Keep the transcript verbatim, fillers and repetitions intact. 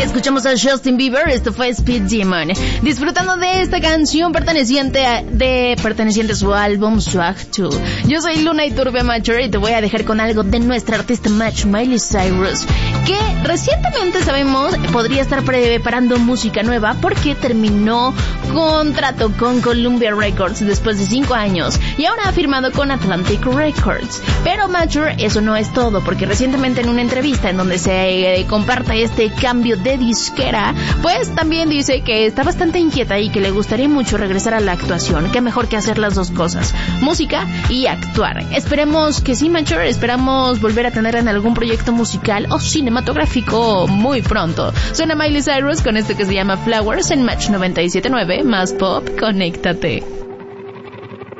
Escuchamos a Justin Bieber, esto fue Speed Demon. Disfrutando de esta canción perteneciente a, de, perteneciente a su álbum Swag dos. Yo soy Luna Iturbe Mature y te voy a dejar con algo de nuestra artista match, Miley Cyrus, que recientemente sabemos podría estar preparando música nueva porque terminó contrato con Columbia Records después de cinco años y ahora ha firmado con Atlantic Records. Pero Mature, eso no es todo, porque recientemente en una entrevista en donde se eh, comparte este cambio de disquera, pues también dice que está bastante inquieta y que le gustaría mucho regresar a la actuación. Qué mejor que hacer las dos cosas, música y actuar. Esperemos que sí, Mature, esperamos volver a tener en algún proyecto musical o cinematográfico muy pronto. Suena Miley Cyrus con esto que se llama Flowers en Match noventa y siete punto nueve, más pop, conéctate.